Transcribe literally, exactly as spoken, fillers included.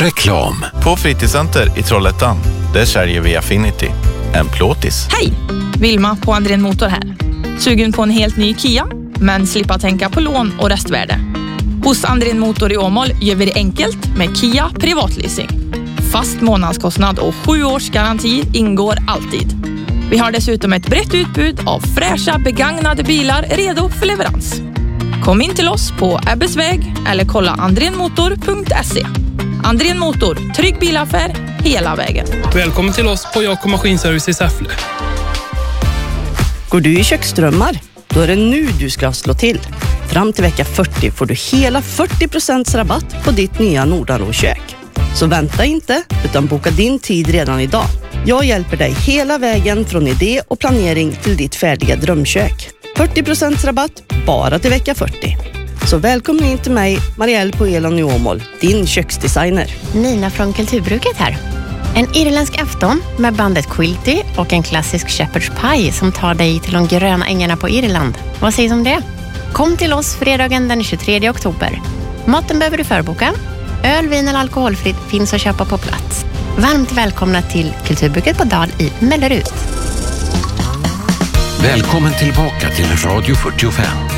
Reklam. På Fritidscenter i Trollhättan, där säljer vi Affinity. En plåtis. Hej! Vilma på Andrén Motor här. Sugen på en helt ny Kia, men slippa tänka på lån och restvärde. Hos Andrén Motor i Åmål gör vi det enkelt med Kia privatleasing. Fast månadskostnad och sju års garanti ingår alltid. Vi har dessutom ett brett utbud av fräscha begagnade bilar redo för leverans. Kom in till oss på Ebbesväg eller kolla andrenmotor punkt se. Andrén Motor, trygg bilaffär hela vägen. Välkommen till oss på Jakob Maskinservice i Säffle. Går du i köksdrömmar? Då är det nu du ska slå till. Fram till vecka fyrtio får du hela fyrtio procent rabatt på ditt nya Nordalo-kök. Så vänta inte, utan boka din tid redan idag. Jag hjälper dig hela vägen från idé och planering till ditt färdiga drömkök. fyrtio procent rabatt bara till vecka fyrtio. Så välkommen in till mig, Marielle på Elon i Åmål, din köksdesigner. Nina från Kulturbruket här. En irländsk afton med bandet Quilty och en klassisk shepherd's pie som tar dig till de gröna ängarna på Irland. Vad sägs om det? Kom till oss fredagen den tjugotredje oktober. Maten behöver du förboka. Öl, vin eller alkoholfritt finns att köpa på plats. Varmt välkomna till Kulturbruket på Dal i Mellerud. Välkommen tillbaka till Radio fyrtiofem.